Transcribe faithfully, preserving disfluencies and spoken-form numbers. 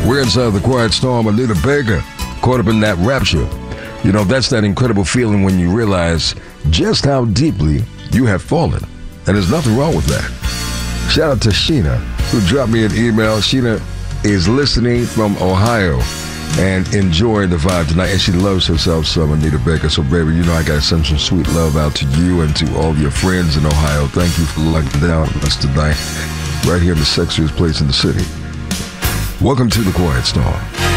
We're inside the Quiet Storm. Anita Baker, caught up in that rapture. You know, that's that incredible feeling when you realize just how deeply you have fallen. And there's nothing wrong with that. Shout out to Sheena, who dropped me an email. Sheena is listening from Ohio and enjoying the vibe tonight. And she loves herself some Anita Baker. So, baby, you know I got to send some sweet love out to you and to all your friends in Ohio. Thank you for locking down with us tonight, right here in the sexiest place in the city. Welcome to the Quiet Storm.